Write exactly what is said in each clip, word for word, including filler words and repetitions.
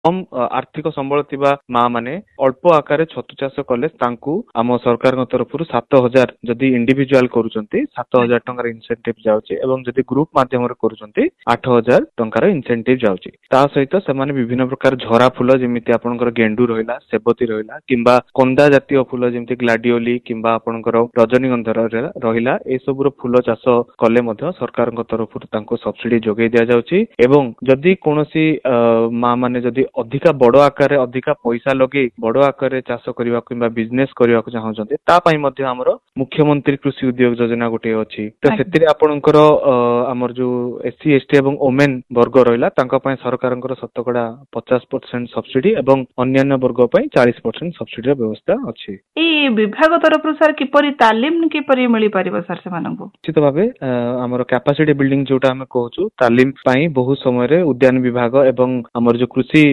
कम आर्थिक संबल थिबा माँ माने अल्प आकार छतु चाष कले तांकु आम सरकार तरफ सात हजार जदि इंडिविजुअल करूचंती सात हजार टंकार इंसेंटिव जाउची एवं जदि ग्रुप माध्यम रे करूचंती आठ हजार टंकार इंसेंटिव जाउची। ता सहित सेमाने विभिन्न प्रकार झरा फूल जेमिति आपनकर गेंडू रहिला सेबती रहिला किंबा कंदा जातीय फूल जेमिति ग्लाडियोली किंबा आपनकर रजनीगंधा रहिला ए सबुर फूल चाष कले मध्य सरकार तरफ तांको सब्सिडी जोगै दिया जाउची। एवं जदि कोनोसी माँ माने जदि अधिका बड़ आकार अधिका पैसा लगे बड़ आकार चाष करबा किंबा बिजनेस करबा चाहउछन्ते ता पई मध्य हमर मुख्यमंत्री कृषि उद्योग योजना गोटे अछि। त सेतिरे आपनकर हमर जो एससी एसटी एवं ओमेन वर्ग रहिला तांका पई सरकारनकर शतकड़ा पचास परसेंट सब्सिडी एवं अन्य वर्ग पई चालीस परसेंट सब्सिडी र व्यवस्था अछि। ए विभाग तरफ सर किपरि तालीम किपरि मिली परिबो सर सेमानंको निश्चित भाबे हमर कैपेसिटी बिल्डिंग जोटा हम कहउछु तालीम पई बहुत समय रे उद्यान विभाग एवं हमर जो कृषि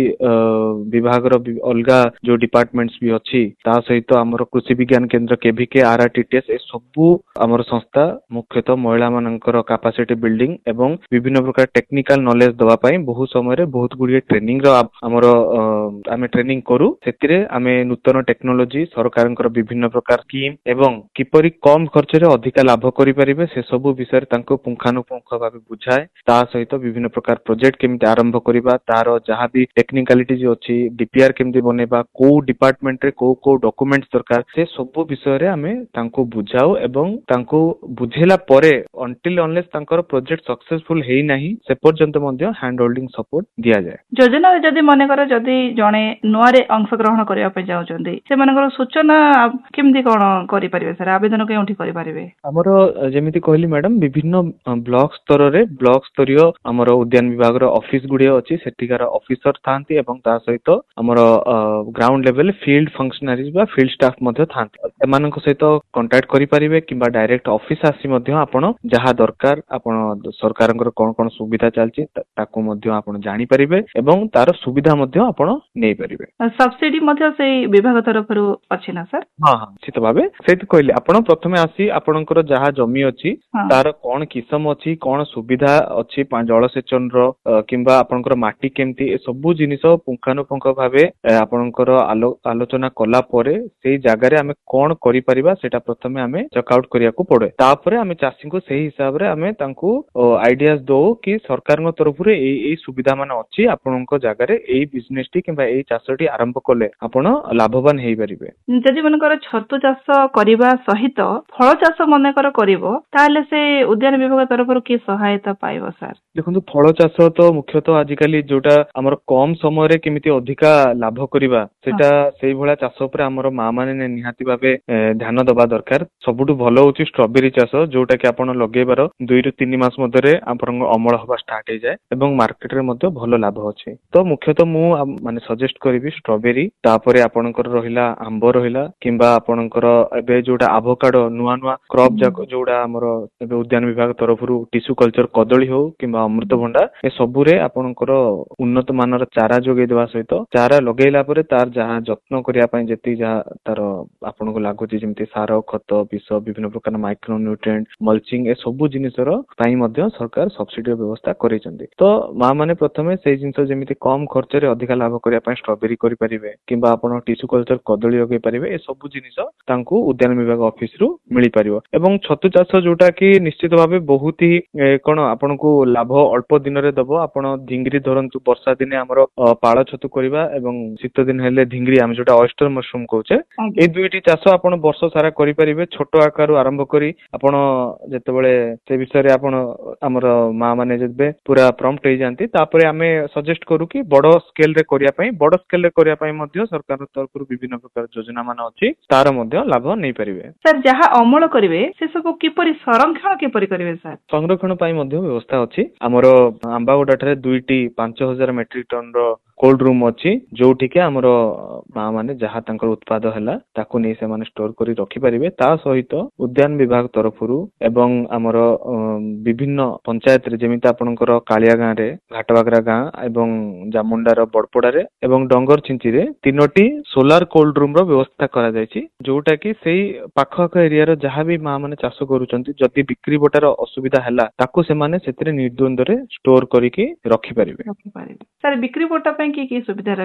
विभाग रो अलगा जो डिपार्टमेंट्स भी अछि ता सहित हमर कृषि विज्ञान केंद्र केवीके आरआरटीटीएस ए सबु हमर संस्था मुख्यतः महिला मानकर कैपेसिटी बिल्डिंग एवं विभिन्न प्रकार टेक्निकल नॉलेज दवा पई बहुत समय रे बहुत गुडी ट्रेनिंग रो हमर आमे ट्रेनिंग करू। सेतिरे आमे नूतन टेक्नोलॉजी सरकारनकर विभिन्न प्रकार स्कीम एवं किपरि कम खर्च रे अधिक लाभ करि परिबे से सबु विषय तांको पुंखानुपुंख भाबे बुझाए। ता सहित विभिन्न प्रकार प्रोजेक्ट केमिति आरंभ करिबा तार जहा भी टेक्निकलिटी जो अछि डीपीआर केमिति बनेबा को डिपार्टमेंट रे को को डॉक्यूमेंट्स दरकार से सबु विषय रे आमे तांको बुझाऊ एवं तांको बुझेला परे अंटिल अनलेस तांकर प्रोजेक्ट सक्सेसफुल हेई नाही से पर्यंत मध्ये हैंड होल्डिंग सपोर्ट दिया जाय। योजना रे जदी मने कर जदी जणे नुआ रे अंश ग्रहण करिया पे जाउचंदी से मानकर सूचना केमिति कोन करि परिबे सर आवेदन केउठी करि परिबे हमर जेमिति कहली मैडम विभिन्न ब्लॉक स्तर रे ब्लॉक स्तरीय हमर उद्यान विभाग रो ऑफिस गुडी अछि सेटिकार ऑफिसर थांती एवं ता सहित हमर ग्राउंड लेवल फील्ड फंक्शनरीज बा फील्ड स्टाफ मध्ये थांती एमानक सहित कांटेक्ट करि परिबे किबा डायरेक्ट ऑफिस आसी मध्ये आपण जहा दरकार आपण सरकारनकर कोन कोन सुविधा चलची ताको मध्ये आपण जानि परिबे एवं तार सुविधा मध्ये आपण नै परिबे। सब्सिडी मध्ये से विभाग तरफ रु अछि ना सर? हां हां निश्चित भाबे सेति कहली आपण प्रथमे आसी आपणकर जहा जमी अछि तार कोन किसम अछि कोन सुविधा अछि जलसेचन रो किबा आपणकर माटी केमती ए सबु जिनिस पुंखानुपुंख भाबे आपणकर आलोचना कला परे सेही जागा रे हमें कोन करि परिबा सेटा प्रथमे हमें चेक आउट करिया को पड़े। तापरे हमें चासी को सेही हिसाब रे हमें तांको आइडियाज दो कि सरकार न तरफ रे ए ए सुविधा मान अछि आपणकर जागा रे ए बिजनेस टी किबा ए चासटी आरंभ करले आपण लाभवान हेई परिबे। जदि मनकर छतु चाष करिबा सहित फल चाष मनकर करिवो ताले से उद्यान विभाग तरफ रो की सहायता पाइबो सर? देखंतु फल चाष तो मुख्यतः आजिकाली जोटा हमर कम समय रे केमिति अधिका लाभ करिबा सेटा सेही भला चाष ऊपर हमर मां माने निहाती भाबे ध्यान दबा दरकार। सबुटु भलो होची स्ट्रॉबेरी चाष जोटा कि आपण लगेबार दुई रु तीन मास मध्ये रे आपण अमल होबा स्टार्ट हे जाय एवं मार्केट रे मध्ये भलो लाभ अछि। तो मुख्यतः मु माने सजेस्ट करिवि स्ट्रॉबेरी तापरे आपणकर रहिला आंबो रहिला किंबा आपणकर एबे जोटा एवोकाडो नुवा नुवा क्रॉप जाक जोटा हमर एबे उद्यान विभाग तरफ रु टिश्यू कल्चर कदली हो किंबा अमृतभंडा ए सबुरे आपणकर उन्नत मानर चारा जोगे देवा सहित चारा लगेला परे तार जहा जत्न करिया पई जेति जहा तार आपनको लागुची जेमति सार खत विष विभिन्न प्रकार माइक्रो न्यूट्रिएंट मल्चिंग ए सबु जिनिसर पई मध्ये सरकार सब्सिडी व्यवस्था करिसंती। तो मा माने प्रथमे से जिनिस जेमिति कम खर्च रे अधिक लाभ करिया पई स्ट्रॉबेरी करि परिबे किंबा आपण टिश्यू कल्चर कदली लगे परिबे ए सबु जिनिस तांको उद्यान विभाग ऑफिस रु मिली परिबो। एवं छतु चाष जोटा कि निश्चित भाबे बहुत ही कोन आपनको लाभ अल्प दिन रे दबो। आपण ढिंगरी धरंतु वर्षा दिने हमर पाळ छतु करिबा एवं शीत दिन हेले ढिंगरी हम जोटा ऑयस्टर मशरूम कहउचे ए दुईटी चाष आपण वर्ष सारा करि परिबे। छोट आकार आरंभ करी आपण जेतेबेले से विषय रे आपण हमर मां माने जेबे पूरा प्रॉम्प्ट हे जानती तापरे हमें सजेस्ट करू कि बड़ स्केल रे करिया पई बड़ स्केल रे करिया पई मध्ये सरकार तरफ रु विभिन्न प्रकार योजना मान अछि तार मध्ये लाभ नै परिबे। सर जहा अमल करिवे से सब किपरि संरक्षण किपरि करिवे सर? संरक्षण पई मध्ये व्यवस्था अछि। हमर आंबागोडा ठारे दुईटी पांच हजार मेट्रिक टन रो कोल्ड रूम अछि जोठी के हमर मां माने जहा तांकर उत्पाद हला ताकू नै से माने स्टोर करी रखि परिबे। ता सहित उद्यान विभाग तरफ रु एवं हमर विभिन्न पंचायत रे जेमिति आपनकर कालिया गां रे घाटबागरा गां एवं जामुंडा रो बडपडा रे एवं डंगर छिंची रे तीनोटी सोलार कोल्ड रूम रो व्यवस्था करा जायछि जोटा कि सेही पाखक एरिया रो जहा भी मां माने चाष करूचंती जति बिक्री बटार असुविधा हला ताकू से माने सेतरे निर्द्वंद रे स्टोर करी के रखि परिबे। सर बिक्री बटा पे की की सुविधा